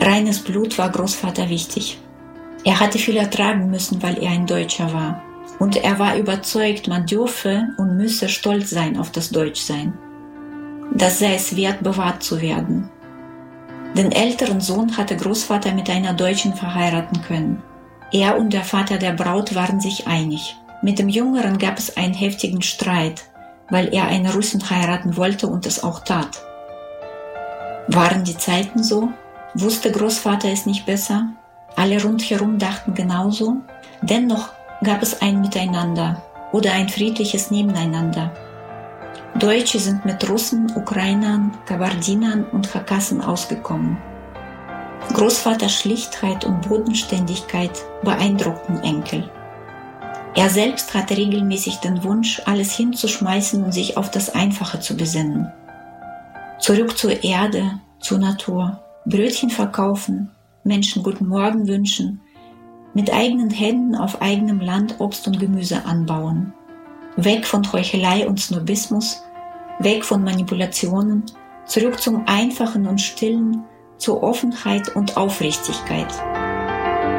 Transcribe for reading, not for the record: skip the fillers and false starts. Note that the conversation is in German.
Reines Blut war Großvater wichtig. Er hatte viel ertragen müssen, weil er ein Deutscher war. Und er war überzeugt, man dürfe und müsse stolz sein auf das Deutschsein. Das sei es wert, bewahrt zu werden. Den älteren Sohn hatte Großvater mit einer Deutschen verheiraten können. Er und der Vater der Braut waren sich einig. Mit dem Jüngeren gab es einen heftigen Streit, weil er eine Russin heiraten wollte und es auch tat. Waren die Zeiten so? Wusste Großvater es nicht besser? Alle rundherum dachten genauso? Dennoch gab es ein Miteinander oder ein friedliches Nebeneinander. Deutsche sind mit Russen, Ukrainern, Kabardinern und Chakassen ausgekommen. Großvaters Schlichtheit und Bodenständigkeit beeindruckten Enkel. Er selbst hatte regelmäßig den Wunsch, alles hinzuschmeißen und sich auf das Einfache zu besinnen. Zurück zur Erde, zur Natur, Brötchen verkaufen, Menschen guten Morgen wünschen, mit eigenen Händen auf eigenem Land Obst und Gemüse anbauen. Weg von Heuchelei und Snobismus, weg von Manipulationen, zurück zum Einfachen und Stillen, zur Offenheit und Aufrichtigkeit.